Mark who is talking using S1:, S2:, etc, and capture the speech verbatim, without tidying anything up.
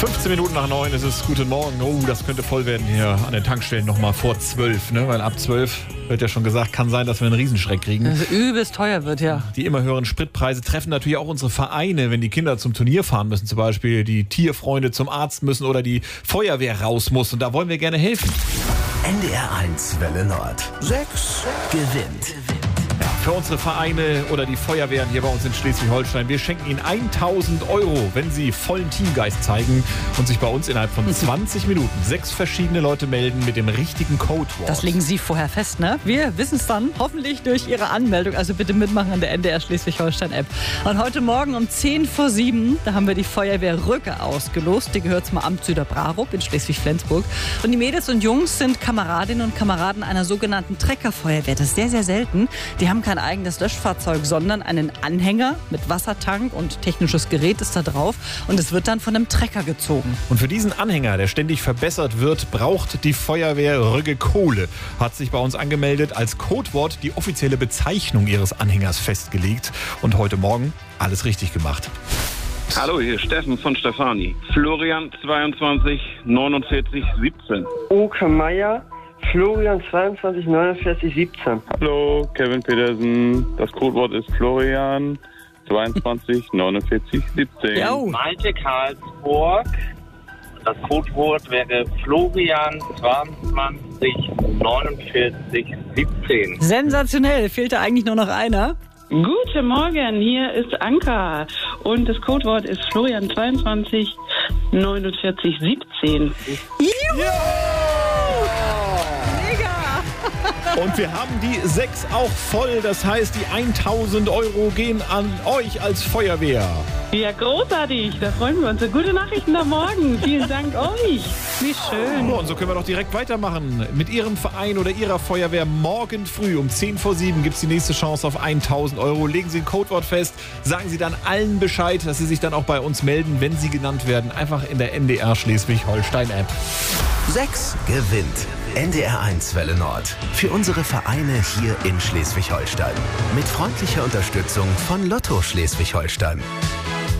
S1: fünfzehn Minuten nach neun ist es. Guten Morgen. Oh, das könnte voll werden hier an den Tankstellen nochmal vor zwölf, ne? Weil ab zwölf, wird ja schon gesagt, kann sein, dass wir einen Riesenschreck kriegen.
S2: Also übelst teuer wird, ja.
S1: Die immer höheren Spritpreise treffen natürlich auch unsere Vereine, wenn die Kinder zum Turnier fahren müssen, zum Beispiel die Tierfreunde zum Arzt müssen oder die Feuerwehr raus muss. Und da wollen wir gerne helfen.
S3: N D R eins Welle Nord. Sechs gewinnt.
S1: Ja, für unsere Vereine oder die Feuerwehren hier bei uns in Schleswig-Holstein. Wir schenken Ihnen tausend Euro, wenn Sie vollen Teamgeist zeigen und sich bei uns innerhalb von zwanzig Minuten sechs verschiedene Leute melden mit dem richtigen Codewort.
S2: Das legen Sie vorher fest, ne? Wir wissen es dann hoffentlich durch Ihre Anmeldung. Also bitte mitmachen an der N D R Schleswig-Holstein-App. Und heute Morgen um zehn vor sieben, da haben wir die Feuerwehr Rücke ausgelost. Die gehört zum Amt Süderbrarup in Schleswig-Flensburg. Und die Mädels und Jungs sind Kameradinnen und Kameraden einer sogenannten Treckerfeuerwehr. Das ist sehr, sehr selten. Die haben kein eigenes Löschfahrzeug, sondern einen Anhänger mit Wassertank und technisches Gerät ist da drauf. Und es wird dann von einem Trecker gezogen.
S1: Und für diesen Anhänger, der ständig verbessert wird, braucht die Feuerwehr Rügge Kohle. Hat sich bei uns angemeldet, als Codewort die offizielle Bezeichnung ihres Anhängers festgelegt. Und heute Morgen alles richtig gemacht.
S4: Hallo, hier ist Steffen von Stefani. Florian zweiundzwanzig neunundvierzig siebzehn.
S5: Oke Meier, Florian zweiundzwanzig neunundvierzig siebzehn.
S6: Hallo, Kevin Petersen. Das Codewort ist Florian zweiundzwanzig neunundvierzig siebzehn.
S2: Jo.
S7: Malte Karlsburg. Das Codewort wäre Florian zweiundzwanzig neunundvierzig siebzehn.
S2: Sensationell, fehlt da eigentlich nur noch einer.
S8: Guten Morgen, hier ist Anka und das Codewort ist Florian zweiundzwanzig neunundvierzig siebzehn.
S1: Und wir haben die sechs auch voll. Das heißt, die tausend Euro gehen an euch als Feuerwehr.
S8: Ja, großartig, da freuen wir uns. Gute Nachrichten am Morgen. Vielen Dank euch. Wie schön.
S1: Oh, und so können wir doch direkt weitermachen. Mit Ihrem Verein oder Ihrer Feuerwehr morgen früh um zehn vor sieben gibt es die nächste Chance auf tausend Euro. Legen Sie ein Codewort fest, sagen Sie dann allen Bescheid, dass Sie sich dann auch bei uns melden, wenn Sie genannt werden. Einfach in der N D R Schleswig-Holstein-App.
S3: Sechs gewinnt. N D R eins Welle Nord. Für unsere Vereine hier in Schleswig-Holstein. Mit freundlicher Unterstützung von Lotto Schleswig-Holstein.